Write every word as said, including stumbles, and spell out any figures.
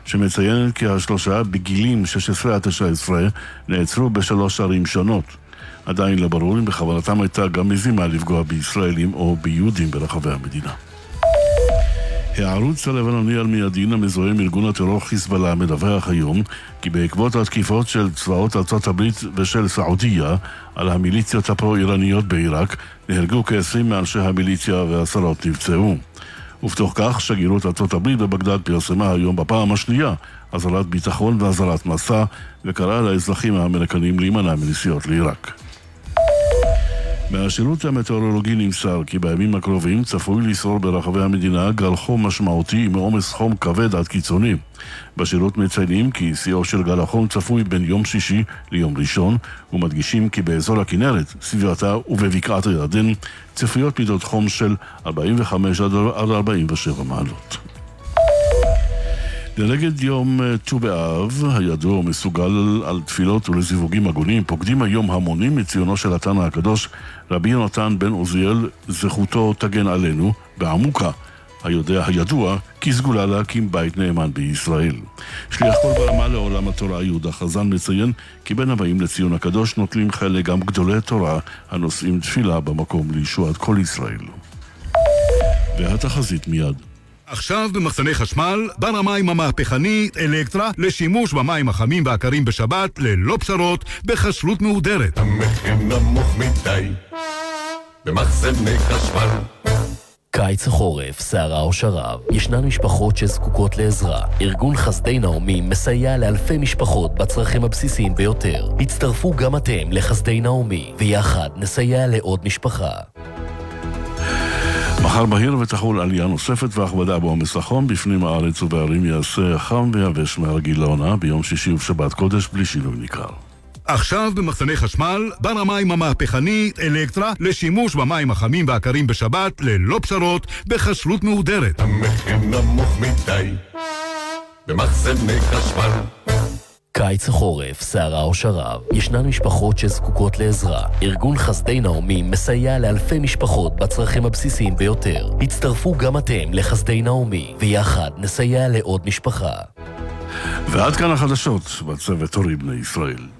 שמציינת כי השלושה בגילים שש עשרה עד תשע עשרה נעצרו בשלוש ערים שונות. עדיין לא ברור אם בכוונתם הייתה גם מזימה לפגוע בישראלים או ביהודים ברחבי המדינה. הערוץ הלבנוני אל-מיאדין המזוהה עם ארגון הטרור חיזבאללה מדווח היום כי בעקבות התקיפות של צבאות ארצות הברית ושל סעודיה על המיליציות הפרו-איראניות בעיראק נהרגו כ-עשרים מאנשי המיליציה ועשרות נפצעו. ובתוך כך שגרירות ארצות הברית בבגדד פרסמה היום בפעם השנייה אזהרת ביטחון ואזהרת מסע וקראה לאזרחים האמריקנים להימנע מנסיעות לעיראק. מהשירות המטאורולוגי נמסר כי בימים הקרובים צפוי לשרור ברחבי המדינה גל חום משמעותי עם עומס חום כבד עד קיצוני. בשירות מציינים כי שיאו של גל החום צפוי בין יום שישי ליום ראשון, ומדגישים כי באזור הכנרת, סביבתה ובבקעת הירדן צפויות מידות חום של ארבעים וחמש עד ארבעים ושבע מעלות. לנגד יום ט"ו באב, הידוע ומסוגל על תפילות ולזיווגים הגונים, פוקדים היום המונים מציונו של התנא הקדוש, רבי יונתן בן עוזיאל, זכותו תגן עלינו, בעמוקה, היודע הידוע, כי סגולה להקים בית נאמן בישראל. שליח כל ברמה לעולם התורה יהודה חזן מציין כי בין הבאים לציון הקדוש נוטלים חלק גם גדולי תורה הנושאים תפילה במקום לישועת כל ישראל. והתחזית מיד. עכשיו במחסני חשמל, בר המים המהפכנית אלקטרה לשימוש במים החמים והקרים בשבת ללא פשרות בחשלות מהודרת. המחיר נמוך מדי במחסני חשמל. קיץ החורף, סערה או שרב, ישנן משפחות שזקוקות לעזרה. ארגון חסדי נעמי מסייע לאלפי משפחות בצרכים הבסיסיים ביותר. הצטרפו גם אתם לחסדי נעמי, ויחד נסייע לעוד משפחה. מחר בהיר ותחול עלייה נוספת והכבדה בעומס החום בפנים הארץ ובערים יעשה חם ויבש מהרגיל לעונה ביום שישי ובשבת קודש בלי שינוי ניכר. עכשיו במחסני חשמל, בר המים המהפכנית אלקטרה לשימוש במים החמים והקרים בשבת ללא פשרות בחשלות מהודרת. המחיר נמוך מדי במחסני חשמל. קיץ החורף, סערה או שרב, ישנן משפחות שזקוקות לעזרה. ארגון חסדי נעמי מסייע לאלפי משפחות בצרכים הבסיסיים ביותר. הצטרפו גם אתם לחסדי נעמי, ויחד נסייע לעוד משפחה. ועד כאן החדשות בצוות הורים בני ישראל.